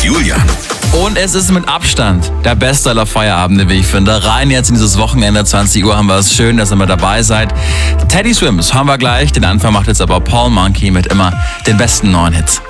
Julian. Und es ist mit Abstand der beste aller Feierabende, wie ich finde. Rein jetzt in dieses Wochenende, 20 Uhr, haben wir es schön, dass ihr mit dabei seid. Teddy Swims haben wir gleich. Den Anfang macht jetzt aber Paul Monkey mit immer den besten neuen Hits.